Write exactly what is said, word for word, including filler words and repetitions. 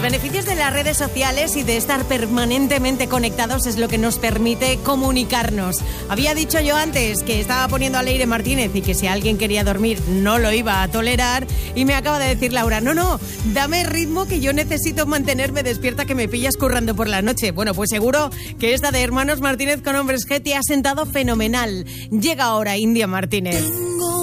beneficios de las redes sociales y de estar permanentemente conectados es lo que nos permite comunicarnos. Había dicho yo antes que estaba poniendo a Leire Martínez y que si alguien quería dormir no lo iba a tolerar, y me acaba de decir Laura, no, no, dame ritmo que yo necesito mantenerme despierta, que me pillas currando por la noche. Bueno, pues seguro que esta de Hermanos Martínez con Hombres G te ha sentado fenomenal. Llega ahora India Martínez.